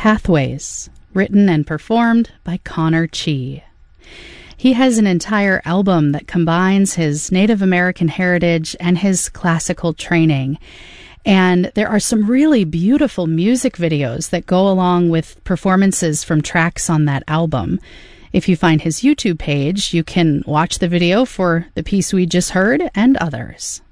Pathways, written and performed by Connor Chi. He has an entire album that combines his Native American heritage and his classical training. And there are some really beautiful music videos that go along with performances from tracks on that album. If you find his YouTube page, you can watch the video for the piece we just heard and others.